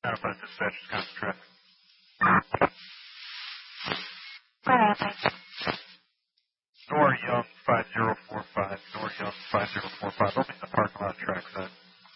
Southwest Dispatch is constant traffic. What happened? Nora Young 5045. Nora Young 5045. Open the parking lot trackside.